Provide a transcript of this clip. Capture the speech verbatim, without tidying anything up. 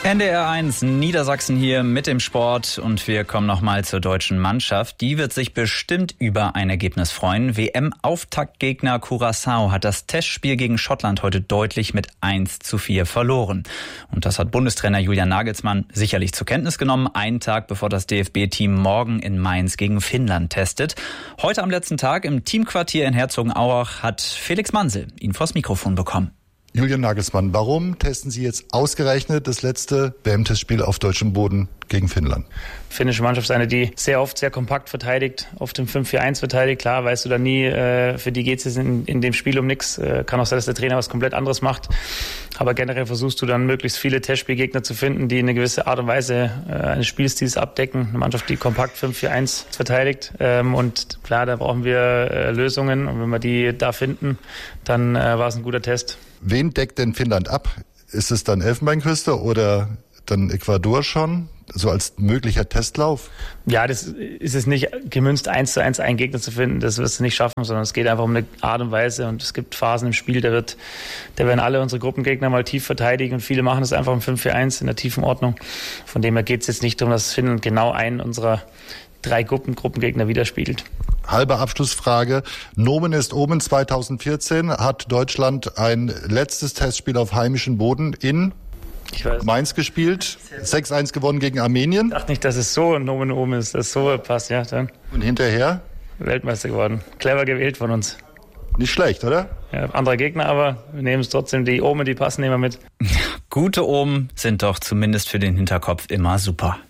N D R eins Niedersachsen hier mit dem Sport und wir kommen nochmal zur deutschen Mannschaft. Die wird sich bestimmt über ein Ergebnis freuen. W M-Auftaktgegner Curaçao hat das Testspiel gegen Schottland heute deutlich mit eins zu vier verloren. Und das hat Bundestrainer Julian Nagelsmann sicherlich zur Kenntnis genommen, einen Tag bevor das D F B-Team morgen in Mainz gegen Finnland testet. Heute am letzten Tag im Teamquartier in Herzogenaurach hat Felix Mansel ihn vors Mikrofon bekommen. Julian Nagelsmann, warum testen Sie jetzt ausgerechnet das letzte W M-Testspiel auf deutschem Boden gegen Finnland? Die finnische Mannschaft ist eine, die sehr oft sehr kompakt verteidigt, oft im fünf vier eins verteidigt. Klar, weißt du da nie, äh, für die geht es in, in dem Spiel um nichts. Äh, kann auch sein, dass der Trainer was komplett anderes macht. Aber generell versuchst du dann möglichst viele Testspielgegner zu finden, die eine gewisse Art und Weise äh, eines Spielstils abdecken. Eine Mannschaft, die kompakt fünf vier eins verteidigt. Ähm, und klar, da brauchen wir äh, Lösungen. Und wenn wir die da finden, dann äh, war es ein guter Test. Wen deckt denn Finnland ab? Ist es dann Elfenbeinküste oder dann Ecuador schon? So als möglicher Testlauf? Ja, das ist es nicht gemünzt, eins zu eins einen Gegner zu finden. Das wirst du nicht schaffen, sondern es geht einfach um eine Art und Weise. Und es gibt Phasen im Spiel, da wird, da werden alle unsere Gruppengegner mal tief verteidigen und viele machen das einfach im fünf vier eins in der tiefen Ordnung. Von dem her geht es jetzt nicht darum, dass Finnland genau einen unserer drei Gruppen, Gruppengegner widerspiegelt. Halbe Abschlussfrage. Nomen ist oben. zweitausendvierzehn hat Deutschland ein letztes Testspiel auf heimischem Boden in Mainz gespielt. sechs eins gewonnen gegen Armenien. Ich dachte nicht, dass es so Nomen oben ist, dass so passt, ja. Dann Und hinterher? Weltmeister geworden. Clever gewählt von uns. Nicht schlecht, oder? Ja, andere Gegner, aber wir nehmen es trotzdem. Die Omen, die passen immer mit. Gute Omen sind doch zumindest für den Hinterkopf immer super.